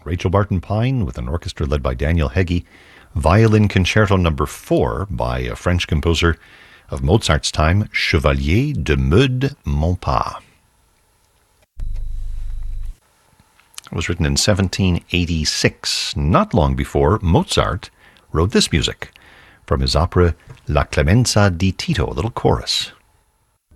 Rachel Barton Pine with an orchestra led by Daniel Heggie. Violin Concerto No. 4 by a French composer of Mozart's time, Chevalier de Meudon-Maupas. It was written in 1786, not long before Mozart wrote this music from his opera La Clemenza di Tito, a little chorus.